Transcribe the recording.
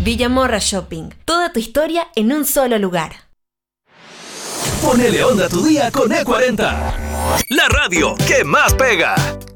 Villamorra Shopping. Toda tu historia en un solo lugar. Ponele onda a tu día con E40. La radio que más pega.